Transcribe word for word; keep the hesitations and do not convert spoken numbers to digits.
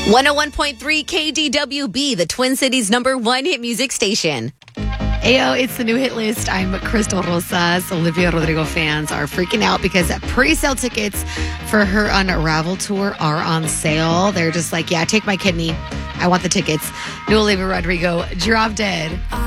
one oh one point three K D W B, the Twin Cities' number one hit music station. Ayo, it's the new hit list. I'm Crystal Rosas. Olivia Rodrigo fans are freaking out because pre-sale tickets for her Unravel tour are on sale. They're just like, yeah, take my kidney. I want the tickets. New Olivia Rodrigo, Drop Dead.